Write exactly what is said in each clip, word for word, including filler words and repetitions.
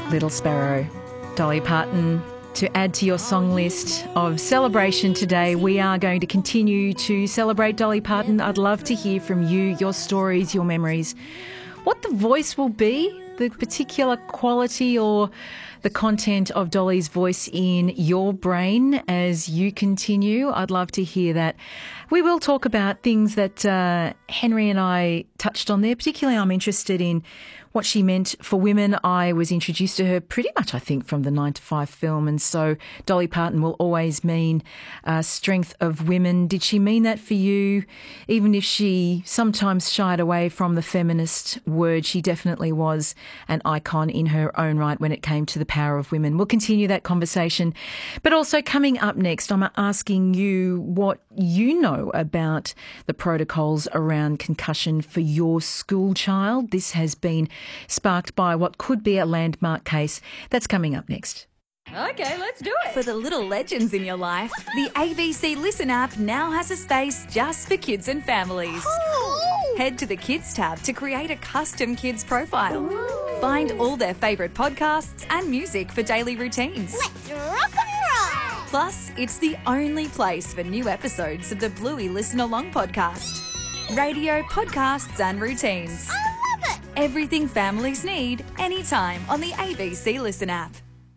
Little Sparrow. Dolly Parton. To add to your song list of celebration today, we are going to continue to celebrate Dolly Parton. I'd love to hear from you, your stories, your memories, what the voice will be, the particular quality or the content of Dolly's voice in your brain as you continue. I'd love to hear that. We will talk about things that uh, Henry and I touched on there. Particularly, I'm interested in what she meant for women. I was introduced to her pretty much, I think, from the nine to five film. And so Dolly Parton will always mean uh, strength of women. Did she mean that for you? Even if she sometimes shied away from the feminist word, she definitely was an icon in her own right when it came to the power of women. We'll continue that conversation. But also coming up next, I'm asking you what you know about the protocols around concussion for your school child. This has been sparked by what could be a landmark case. That's coming up next. Okay, let's do it. For the little legends in your life, the A B C Listen app now has a space just for kids and families. Ooh. Head to the Kids tab to create a custom kids profile. Ooh. Find all their favourite podcasts and music for daily routines. Let's rock and roll. Plus, it's the only place for new episodes of the Bluey Listen Along podcast. Radio, podcasts and routines. I love it. Everything families need, anytime on the A B C Listen app.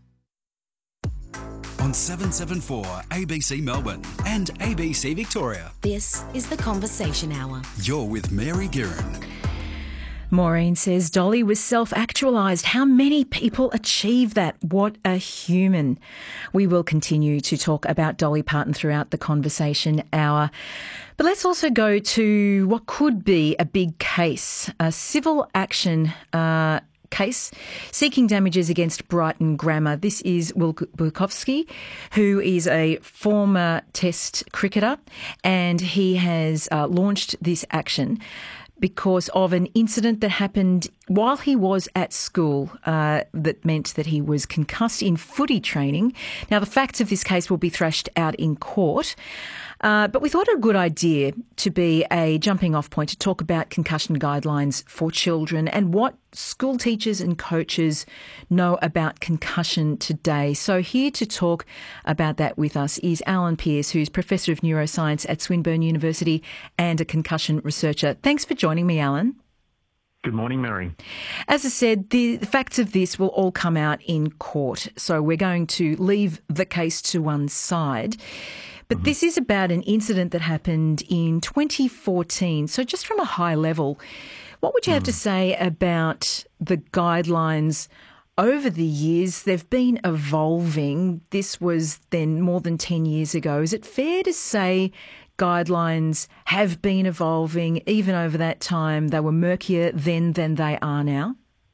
On seven seventy-four A B C Melbourne and A B C Victoria. This is The Conversation Hour. You're with Mary Guerin. Maureen says Dolly was self-actualised. How many people achieve that? What a human. We will continue to talk about Dolly Parton throughout the conversation hour. But let's also go to what could be a big case, a civil action uh, case seeking damages against Brighton Grammar. This is Will Bukowski, who is a former Test cricketer, and he has uh, launched this action because of an incident that happened while he was at school uh, that meant that he was concussed in footy training. Now, the facts of this case will be thrashed out in court. Uh, but we thought it a good idea to be a jumping off point to talk about concussion guidelines for children and what school teachers and coaches know about concussion today. So here to talk about that with us is Alan Pearce, who's Professor of Neuroscience at Swinburne University and a concussion researcher. Thanks for joining me, Alan. Good morning, Mary. As I said, the facts of this will all come out in court. So we're going to leave the case to one side. But this is about an incident that happened in twenty fourteen. So just from a high level, what would you have to say about the guidelines over the years? They've been evolving. This was then more than ten years ago. Is it fair to say guidelines have been evolving even over that time? They were murkier then than they are now?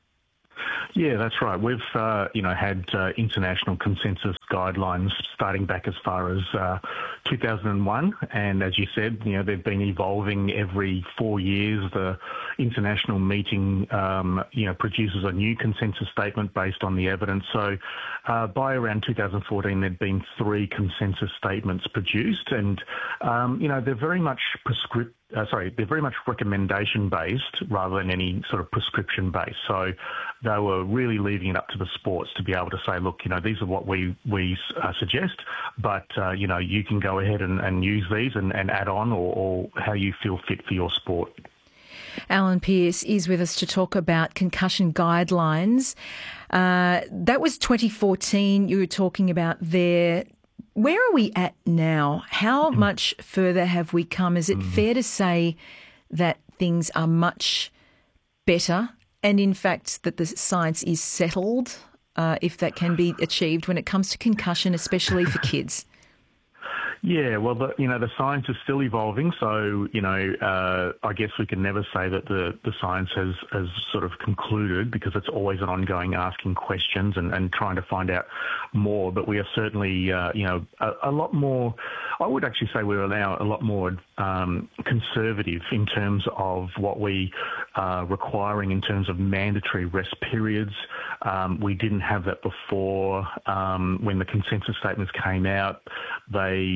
Yeah, that's right. We've, uh, you know, had uh, international consensus guidelines starting back as far as uh, two thousand one. And as you said, you know, they've been evolving every four years. The international meeting, um, you know, produces a new consensus statement based on the evidence. So uh, by around two thousand fourteen, there'd been three consensus statements produced. And, um, you know, they're very much prescriptive. Uh, sorry, they're very much recommendation-based rather than any sort of prescription-based. So they were really leaving it up to the sports to be able to say, look, you know, these are what we, we uh, suggest, but, uh, you know, you can go ahead and, and use these and, and add on or, or how you feel fit for your sport. Alan Pearce is with us to talk about concussion guidelines. Uh, that was twenty fourteen you were talking about there. Where are we at now? How much further have we come? Is it mm. fair to say that things are much better and, in fact, that the science is settled, uh, if that can be achieved when it comes to concussion, especially for kids? Yeah, well, the, you know, the science is still evolving, so, you know, uh, I guess we can never say that the, the science has, has sort of concluded because it's always an ongoing asking questions and, and trying to find out more. But we are certainly, uh, you know, a, a lot more, I would actually say we're now a lot more um, conservative in terms of what we are requiring in terms of mandatory rest periods. Um, we didn't have that before. Um, when the consensus statements came out, they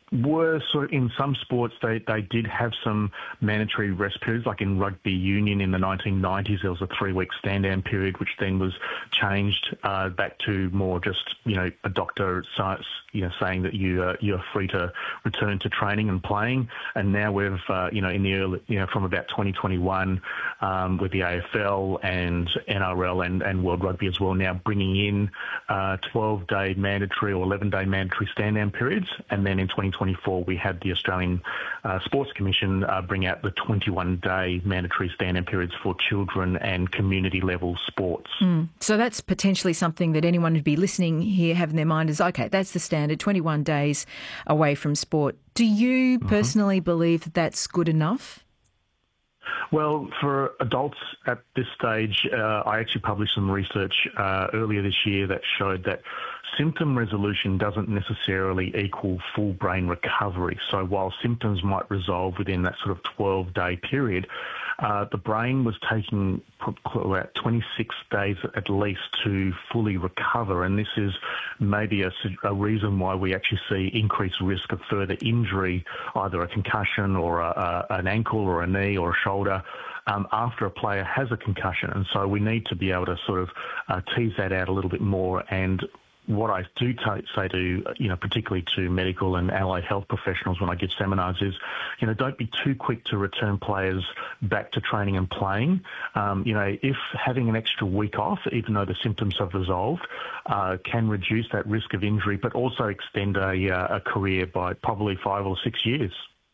were sort of in some sports, they, they did have some mandatory rest periods, like in rugby union in the nineteen nineties, there was a three-week stand-down period, which then was changed uh, back to more just, you know, a doctor you know, saying that you, uh, you're free to return to training and playing. And now we've, uh, you know, in the early, you know, from about twenty twenty-one um, with the A F L and N R L and, and World Rugby as well, now bringing in uh, twelve-day mandatory or eleven-day mandatory stand-down periods. And then in twenty twenty-four, we had the Australian uh, Sports Commission uh, bring out the twenty-one-day mandatory stand-down periods for children and community-level sports. Mm. So that's potentially something that anyone who'd be listening here have in their mind is, okay, that's the standard, twenty-one days away from sport. Do you personally mm-hmm. believe that that's good enough? Well, for adults at this stage, uh, I actually published some research uh, earlier this year that showed that symptom resolution doesn't necessarily equal full brain recovery. So while symptoms might resolve within that sort of twelve-day period, uh, the brain was taking about twenty-six days at least to fully recover. And this is maybe a, a reason why we actually see increased risk of further injury, either a concussion or a, a, an ankle or a knee or a shoulder, Um, after a player has a concussion. And so we need to be able to sort of uh, tease that out a little bit more. And what I do t- say to, you know, particularly to medical and allied health professionals when I give seminars is, you know, don't be too quick to return players back to training and playing. Um, you know, if having an extra week off, even though the symptoms have resolved, uh, can reduce that risk of injury, but also extend a, uh, a career by probably five or six years.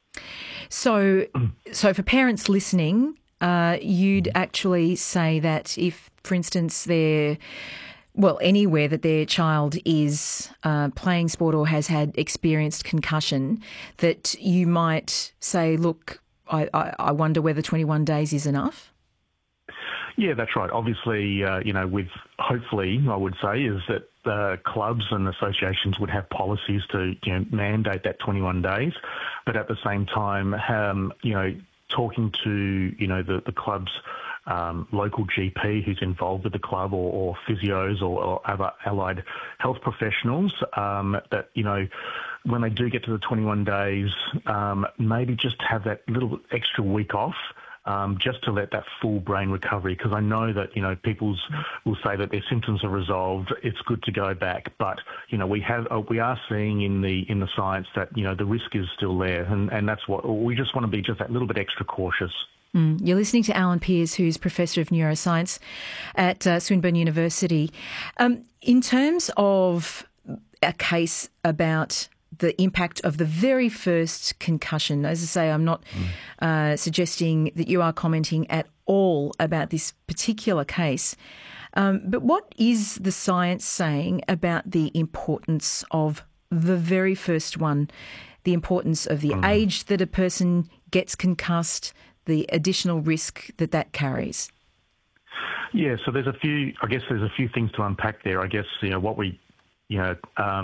So, so for parents listening, Uh, you'd actually say that if, for instance, they're, well, anywhere that their child is uh, playing sport or has had experienced concussion, that you might say, look, I, I, I wonder whether twenty-one days is enough? Yeah, that's right. Obviously, uh, you know, with hopefully, I would say, is that the clubs and associations would have policies to, you know, mandate that twenty-one days, but at the same time, um, you know, talking to, you know, the, the club's um, local G P who's involved with the club or, or physios or, or other allied health professionals, um, that, you know, when they do get to the twenty-one days, um, maybe just have that little extra week off, um, just to let that full brain recovery. Because I know that, you know, people will say that their symptoms are resolved, it's good to go back. But, you know, we have, uh, we are seeing in the in the science that, you know, the risk is still there. And, and that's what, we just want to be just that little bit extra cautious. Mm. You're listening to Alan Pearce, who's Professor of Neuroscience at uh, Swinburne University. Um, in terms of a case about the impact of the very first concussion. As I say, I'm not mm. uh, suggesting that you are commenting at all about this particular case. Um, but what is the science saying about the importance of the very first one, the importance of the mm. age that a person gets concussed, the additional risk that that carries? Yeah, so there's a few, I guess there's a few things to unpack there. I guess, you know, what we, you know, um,